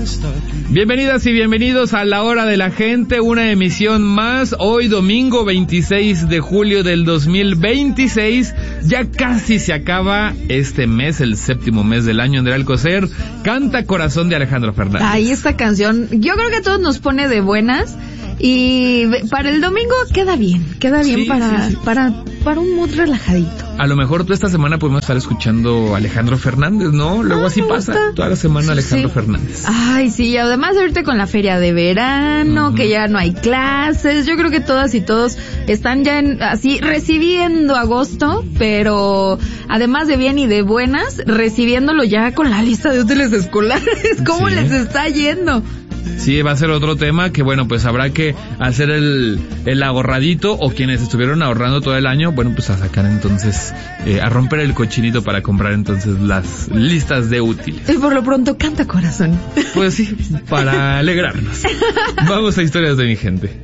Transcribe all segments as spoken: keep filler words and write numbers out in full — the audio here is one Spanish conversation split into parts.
Bienvenidas y bienvenidos a La Hora de la Gente, una emisión más, hoy domingo veintiséis de julio del dos mil veintiséis, ya casi se acaba este mes, el séptimo mes del año. Andrea Alcocer, Canta Corazón de Alejandro Fernández. Ay, esta canción, yo creo que a todos nos pone de buenas, y para el domingo queda bien, queda bien sí, para, sí, sí. para, para un mood relajadito. A lo mejor tú esta semana podemos estar escuchando a Alejandro Fernández, ¿no? Luego ah, así pasa, gusta. Toda la semana Alejandro sí. Fernández. Ay, sí, además ahorita con la feria de verano, uh-huh. que ya no hay clases, yo creo que todas y todos están ya en, así recibiendo agosto, pero además de bien y de buenas, recibiéndolo ya con la lista de útiles escolares. ¿Cómo sí. les está yendo? Sí, va a ser otro tema que, bueno, pues habrá que hacer el, el ahorradito, o quienes estuvieron ahorrando todo el año, bueno, pues a sacar entonces, eh, a romper el cochinito para comprar entonces las listas de útiles. Y por lo pronto, canta corazón. Pues sí, para alegrarnos. Vamos a historias de mi gente.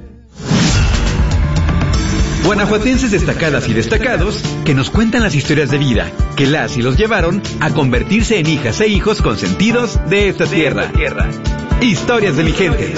Guanajuatenses destacadas y destacados que nos cuentan las historias de vida que las y los llevaron a convertirse en hijas e hijos consentidos de esta tierra. De esta tierra. Historias de mi gente.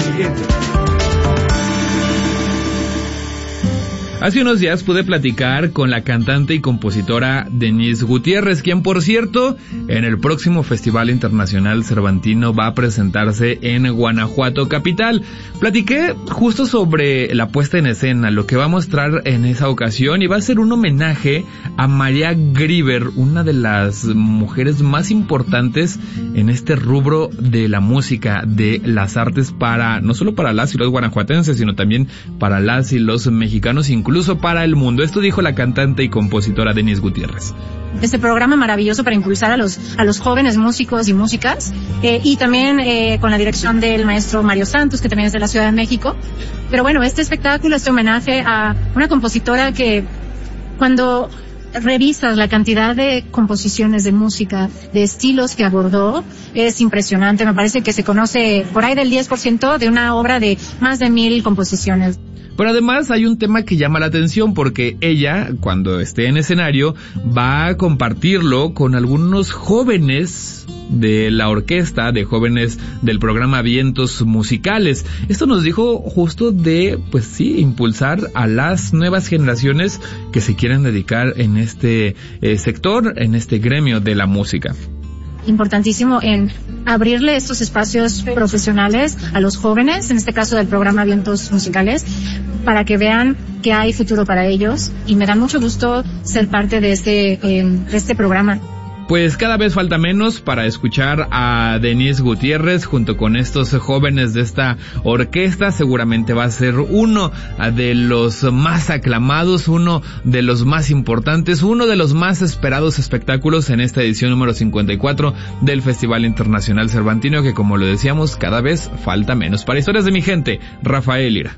Hace unos días pude platicar con la cantante y compositora Denise Gutiérrez, quien, por cierto, en el próximo Festival Internacional Cervantino va a presentarse en Guanajuato capital. Platiqué justo sobre la puesta en escena, lo que va a mostrar en esa ocasión, y va a ser un homenaje a María Grieber, una de las mujeres más importantes en este rubro de la música, de las artes, para no solo para las y los guanajuatenses, sino también para las y los mexicanos, incluso incluso para el mundo. Esto dijo la cantante y compositora Denise Gutiérrez. Este programa maravilloso para impulsar a los a los jóvenes músicos y músicas, eh, y también eh, con la dirección del maestro Mario Santos, que también es de la Ciudad de México. Pero bueno, este espectáculo, este homenaje a una compositora que, cuando revisas la cantidad de composiciones de música, de estilos que abordó, es impresionante. Me parece que se conoce por ahí del diez por ciento de una obra de más de mil composiciones. Pero además hay un tema que llama la atención, porque ella, cuando esté en escenario, va a compartirlo con algunos jóvenes de la orquesta, de jóvenes del programa Vientos Musicales. Esto nos dijo justo de, pues sí, impulsar a las nuevas generaciones que se quieren dedicar en este eh, sector, en este gremio de la música. Importantísimo en abrirle estos espacios profesionales a los jóvenes, en este caso del programa Vientos Musicales, para que vean que hay futuro para ellos, y me da mucho gusto ser parte de este, eh, de este programa. Pues cada vez falta menos para escuchar a Denise Gutiérrez junto con estos jóvenes de esta orquesta. Seguramente va a ser uno de los más aclamados, uno de los más importantes, uno de los más esperados espectáculos en esta edición número cincuenta y cuatro del Festival Internacional Cervantino, que, como lo decíamos, cada vez falta menos. Para Historias de mi gente, Rafael Ira.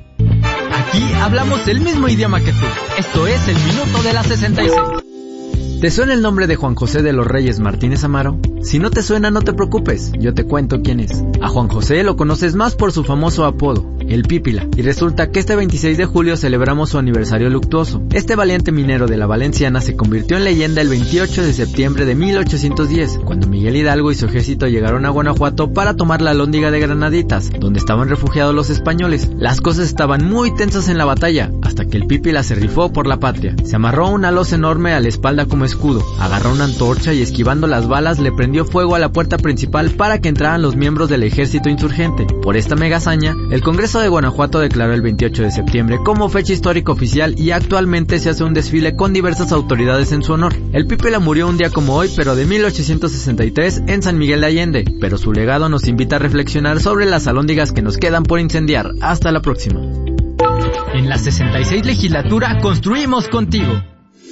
Aquí hablamos el mismo idioma que tú. Esto es el Minuto de la sesenta y seis. ¿Te suena el nombre de Juan José de los Reyes Martínez Amaro? Si no te suena, no te preocupes, yo te cuento quién es. A Juan José lo conoces más por su famoso apodo, el Pípila, y resulta que este veintiséis de julio celebramos su aniversario luctuoso. Este valiente minero de la Valenciana se convirtió en leyenda el veintiocho de septiembre de mil ochocientos diez, cuando Miguel Hidalgo y su ejército llegaron a Guanajuato para tomar la Alhóndiga de Granaditas, donde estaban refugiados los españoles. Las cosas estaban muy tensas en la batalla, hasta que el Pípila se rifó por la patria. Se amarró una losa enorme a la espalda como escudo, agarró una antorcha y, esquivando las balas, le prendió fuego a la puerta principal para que entraran los miembros del ejército insurgente. Por esta mega hazaña, el Congreso de Guanajuato declaró el veintiocho de septiembre como fecha histórica oficial, y actualmente se hace un desfile con diversas autoridades en su honor. El Pípila murió un día como hoy, pero de mil ochocientos sesenta y tres, en San Miguel de Allende, pero su legado nos invita a reflexionar sobre las alhóndigas que nos quedan por incendiar. Hasta la próxima. En la sesenta y seis legislatura construimos contigo.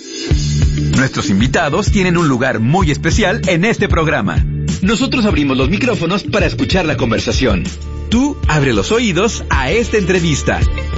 Nuestros invitados tienen un lugar muy especial en este programa. Nosotros abrimos los micrófonos para escuchar la conversación. Tú abre los oídos a esta entrevista.